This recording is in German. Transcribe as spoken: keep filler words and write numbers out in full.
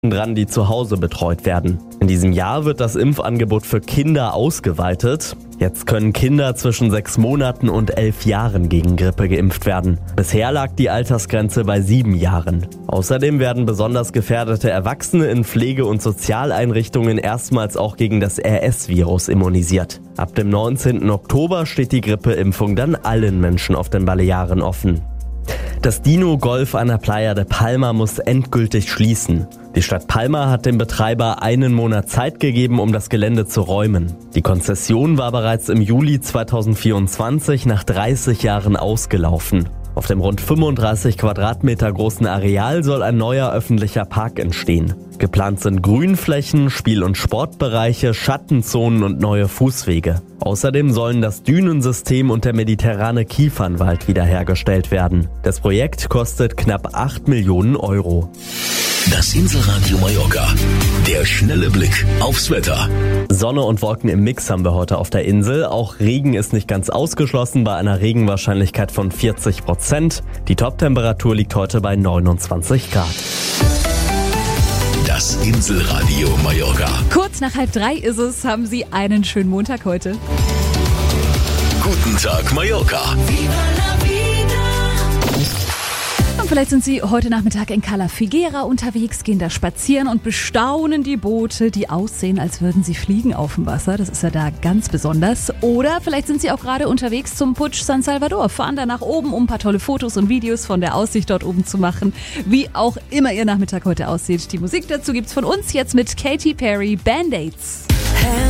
dran, die zu Hause betreut werden. In diesem Jahr wird das Impfangebot für Kinder ausgeweitet. Jetzt können Kinder zwischen sechs Monaten und elf Jahren gegen Grippe geimpft werden. Bisher lag die Altersgrenze bei sieben Jahren. Außerdem werden besonders gefährdete Erwachsene in Pflege- und Sozialeinrichtungen erstmals auch gegen das R S-Virus immunisiert. Ab dem neunzehnten Oktober steht die Grippeimpfung dann allen Menschen auf den Balearen offen. Das Dino Golf an der Playa de Palma muss endgültig schließen. Die Stadt Palma hat dem Betreiber einen Monat Zeit gegeben, um das Gelände zu räumen. Die Konzession war bereits im Juli zweitausendvierundzwanzig nach dreißig Jahren ausgelaufen. Auf dem rund fünfunddreißig Quadratmeter großen Areal soll ein neuer öffentlicher Park entstehen. Geplant sind Grünflächen, Spiel- und Sportbereiche, Schattenzonen und neue Fußwege. Außerdem sollen das Dünensystem und der mediterrane Kiefernwald wiederhergestellt werden. Das Projekt kostet knapp acht Millionen Euro. Das Inselradio Mallorca. Der schnelle Blick aufs Wetter. Sonne und Wolken im Mix haben wir heute auf der Insel. Auch Regen ist nicht ganz ausgeschlossen bei einer Regenwahrscheinlichkeit von vierzig Prozent. Die Toptemperatur liegt heute bei neunundzwanzig Grad. Das Inselradio Mallorca. Kurz nach halb drei ist es. Haben Sie einen schönen Montag heute. Guten Tag Mallorca. Und vielleicht sind Sie heute Nachmittag in Cala Figuera unterwegs, gehen da spazieren und bestaunen die Boote, die aussehen, als würden sie fliegen auf dem Wasser. Das ist ja da ganz besonders. Oder vielleicht sind Sie auch gerade unterwegs zum Puig San Salvador, fahren da nach oben, um ein paar tolle Fotos und Videos von der Aussicht dort oben zu machen. Wie auch immer Ihr Nachmittag heute aussieht. Die Musik dazu gibt's von uns jetzt mit Katy Perry, Band-Aids.